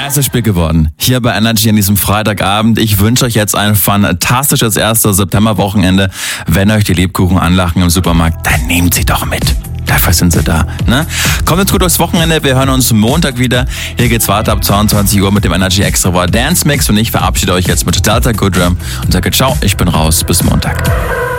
Klasse Spiel geworden. Hier bei Energy an diesem Freitagabend. Ich wünsche euch jetzt ein fantastisches 1. September-Wochenende. Wenn euch die Lebkuchen anlachen im Supermarkt, dann nehmt sie doch mit. Dafür sind sie da. Ne? Kommt jetzt gut durchs Wochenende. Wir hören uns Montag wieder. Hier geht's weiter ab 22 Uhr mit dem Energy Extra Dance Mix. Und ich verabschiede euch jetzt mit Delta Goodrum und sage ciao, ich bin raus. Bis Montag.